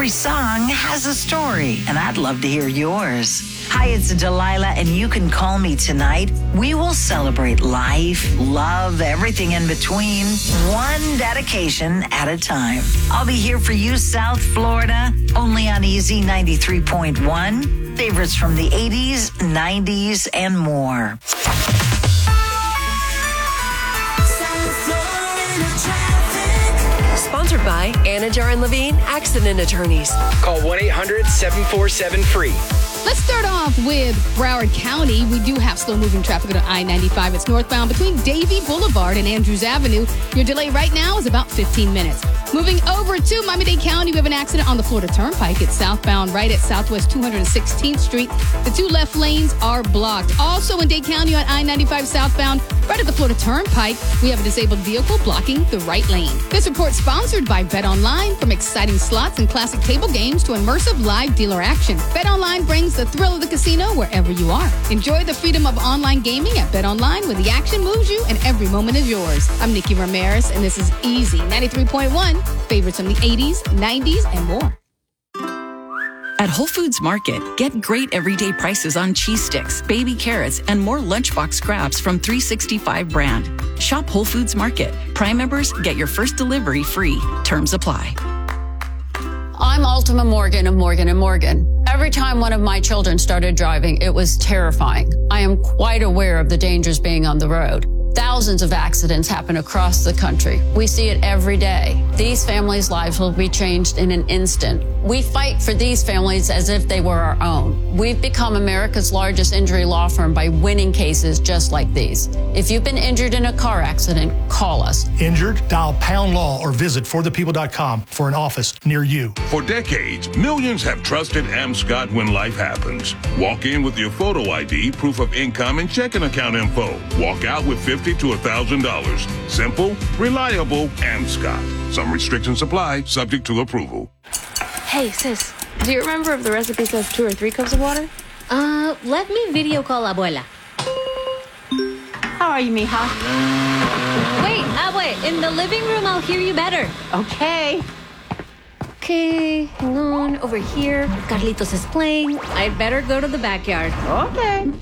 Every song has a story, and I'd love to hear yours. Hi, it's Delilah, and you can call me tonight. We will celebrate life, love, everything in between, one dedication at a time. I'll be here for you, South Florida, only on Easy 93.1. Favorites from the 80s, 90s, and more. Sponsored by Anajar and Levine Accident Attorneys. Call 1-800-747-FREE. Let's start off with Broward County. We do have slow-moving traffic on I-95. It's northbound between Davie Boulevard and Andrews Avenue. Your delay right now is about 15 minutes. Moving over to Miami-Dade County, we have an accident on the Florida Turnpike. It's southbound right at Southwest 216th Street. The two left lanes are blocked. Also in Dade County on I-95 southbound, right at the Florida Turnpike, we have a disabled vehicle blocking the right lane. This report sponsored by BetOnline. From exciting slots and classic table games to immersive live dealer action, BetOnline brings the thrill of the casino wherever you are. Enjoy the freedom of online gaming at BetOnline, where the action moves you and every moment is yours. I'm Nikki Ramirez, and this is Easy 93.1. Favorites from the 80s, 90s, and more. At Whole Foods Market, get great everyday prices on cheese sticks, baby carrots, and more lunchbox scraps from 365 brand. Shop Whole Foods Market. Prime members get your first delivery free. Terms apply. I'm Ultima Morgan of Morgan & Morgan. Every time one of my children started driving, it was terrifying. I am quite aware of the dangers being on the road. Thousands of accidents happen across the country. We see it every day. These families' lives will be changed in an instant. We fight for these families as if they were our own. We've become America's largest injury law firm by winning cases just like these. If you've been injured in a car accident, call us. Injured? Dial #law or visit forthepeople.com for an office near you. For decades, millions have trusted Amscot when life happens. Walk in with your photo ID, proof of income, and checking account info. Walk out with $50 to $1,000. Simple, reliable, Amscot. Some restrictions apply, subject to approval. Hey, sis, do you remember if the recipe says 2 or 3 cups of water? Let me video call Abuela. How are you, mija? Wait, Abue, in the living room, I'll hear you better. Okay, hang on, over here. Carlitos is playing. I'd better go to the backyard. okay.